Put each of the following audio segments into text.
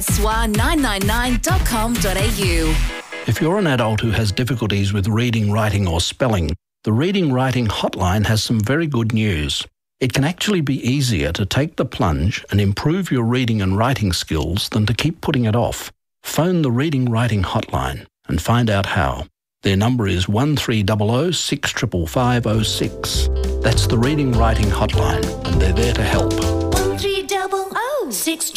SWA999.com.au. If you're an adult who has difficulties with reading, writing or spelling, the Reading Writing Hotline has some very good news. It can actually be easier to take the plunge and improve your reading and writing skills than to keep putting it off. Phone the Reading Writing Hotline and find out how. Their number is 1300 65506. That's the Reading Writing Hotline, and they're there to help. 1300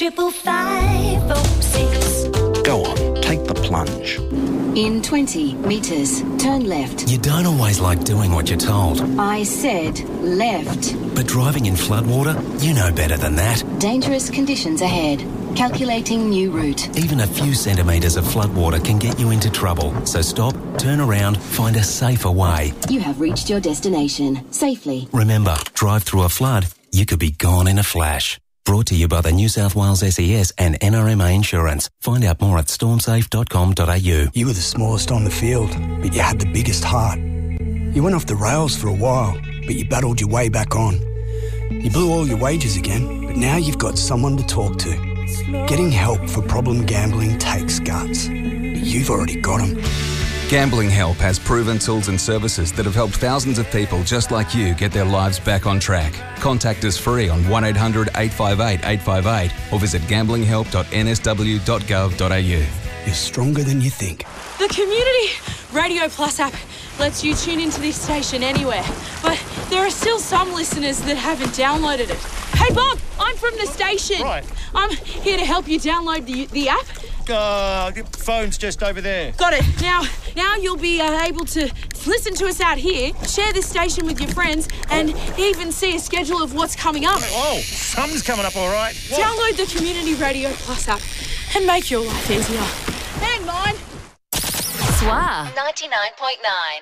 65506. Go on, take the plunge. In 20 metres, turn left. You don't always like doing what you're told. I said left. But driving in floodwater, you know better than that. Dangerous conditions ahead. Calculating new route. Even a few centimetres of floodwater can get you into trouble. So stop, turn around, find a safer way. You have reached your destination safely. Remember, drive through a flood, you could be gone in a flash. Brought to you by the New South Wales SES and NRMA Insurance. Find out more at stormsafe.com.au. You were the smallest on the field, but you had the biggest heart. You went off the rails for a while, but you battled your way back on. You blew all your wages again, but now you've got someone to talk to. Getting help for problem gambling takes guts. But you've already got them. Gambling Help has proven tools and services that have helped thousands of people just like you get their lives back on track. Contact us free on 1800 858 858 or visit gamblinghelp.nsw.gov.au. You're stronger than you think. The Community Radio Plus app lets you tune into this station anywhere, but there are still some listeners that haven't downloaded it. Hey Bob, I'm from the station. Right. I'm here to help you download the app. The phone's just over there. Got it. Now you'll be able to listen to us out here, share this station with your friends, and even see a schedule of what's coming up. Oh, something's coming up all right. What? Download the Community Radio Plus app and make your life easier. And mine. SWA 99.9.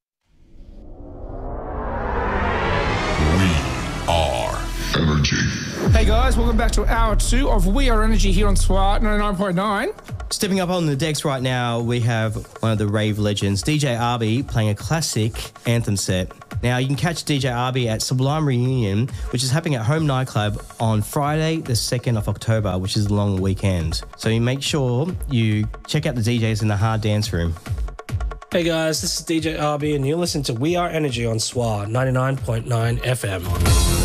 Hey guys, welcome back to hour 2 of We Are Energy here on SWA 99.9. Stepping up on the decks right now, we have one of the rave legends, DJ Arby, playing a classic anthem set. Now, you can catch DJ Arby at Sublime Reunion, which is happening at Home Nightclub on Friday, the 2nd of October, which is a long weekend. So you make sure you check out the DJs in the Hard Dance Room. Hey guys, this is DJ Arby, and you're listening to We Are Energy on SWA 99.9 FM.